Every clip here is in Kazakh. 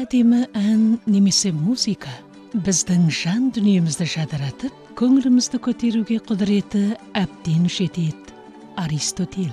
Әдемі ән немесе музыка біздің жан дүниемізді жадыратып, көңілімізді көтеруге құдіреті әбден жетеді. Аристотель.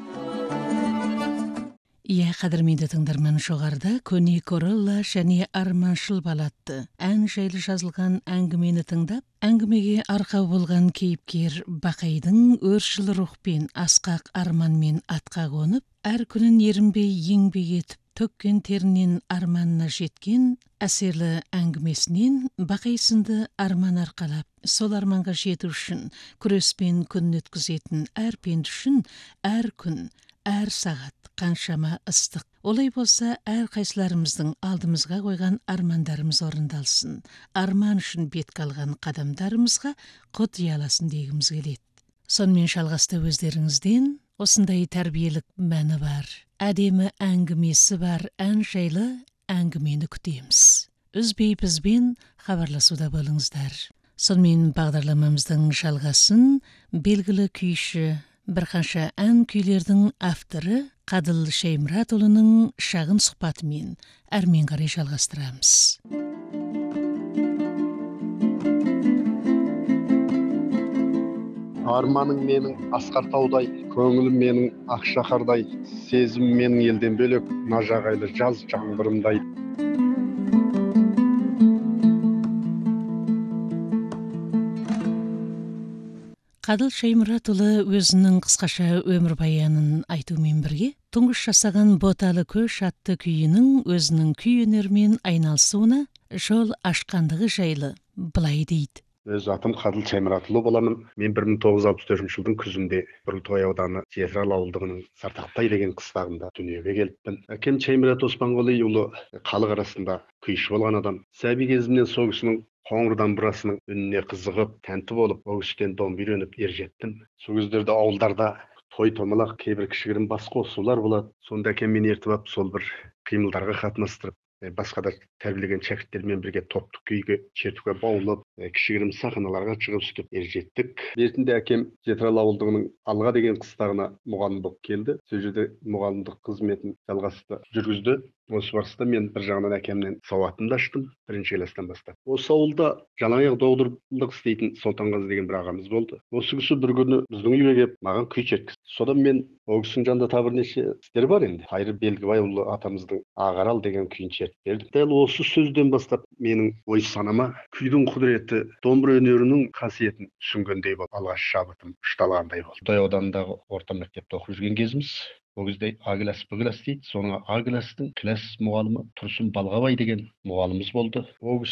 Иә, қадірменді тыңдарман, жоғарыда көне Корелла және Арманшыл балатты ән жайлы жазылған әңгімені тыңдап, әңгімеге арқау болған кейіпкер Бақайдың өршіл рухпен, асқақ арманмен атқа қонып, әр күнін ерінбей еңбек етіп, төккен терінен арманына жеткен әсерлі әңгімесінен Бақай сынды арман арқалап, сол арманға жету үшін күреспен күн өткізетін әр пенде үшін әр күн, әр сағат қаншама ыстық. Олай болса, әр қайсыларымыздың алдымызға қойған армандарымыз орындалсын. Арман үшін бетке алған қадамдарымызға құт ұяласын дегіміз келеді. Сонымен жалғасты өздеріңізден осындай тәрбиелік мәні бар, әдемі әңгімесі бар ән жайлы әңгімені күтеміз. Үзбей бізбен хабарласуда болыңыздар. Сонымен бағдарламамыздың жалғасын белгілі күйші, бірқанша ән күйлердің авторы Қадыл Шаймұратұлының шағын сұхбатымен әрмен қарай жалғастырамыз. Арманың менің асқар таудай, көңілім менің ақ шаһардай, сезім менің елден бөлек, нажағайлы жаз жаңбырымдай. Қадыл Шаймұратұлы өзінің қысқаша өмірбаянын айтумен бірге, тұңғыш жасаған Боталы көш атты күйінің өзінің күй өнерімен айналысуына жол ашқандығы жайлы былай дейді. Өз атым Қадыл Шаймұратұлы боламын. Мен 1964 жылдың күзінде Бүргітбай ауданы Жетірал ауылдығының Сартақтай деген қыстағында дүниеге келіппін. Әкем Шаймұрат Оспанғалиұлы халық арасында күйші болған адам. Сәби кезімнен сол кісінің қоңыр домбырасының үніне қызығып, тәнті болып, ол кісіден домбыра үйреніп ержеттім. Сол кездерде ауылдарда той томалақ кейбір кішігірім бас қосулар болады. Сонда әкем мені ертіп алып, сол бір қимылдарға қатынастырып, басқа да тәрбиелеген шәкірттермен бірге топтық күйге, шертуге баулып, кішігірім сахналарға шығып сөйтіп ержеттік. Бертінде әкем Жетірал ауылдығының Алға деген қыстағына мұғалім болып келді. Сол жерде мұғалімдік қызметін жалғасты жүргізді. Осы барыста мен бір жағынан әкемнен сауатымды аштым, бірінші класстан бастап. Осы ауылда жалаңаяқ доғдырлық істейтін Солтанғазы деген бір ағамыз болды. Осы кісі бір күні біздің үйге келіп, маған күй шерткізді. Содан мен ол кісінің жанында тағы бірнеше істер бар енді. Қайыр Белгібайұлы атамыздың Ағарал деген күйін шертіп берді. Дәл осы сөзден бастап менің ой санама күйдің құдіреті, домбыра өнерінің қасиетін түсінгендей болып, алғаш шабытым ұшталғандай болды. Құдай ауданындағы орта мектепте оқып жүрген кезіміз. Ол кезде А класс, Б класс дейді. Соның А класстың класс мұғалімі Тұрсын Балғабай деген мұғаліміміз болды. Ол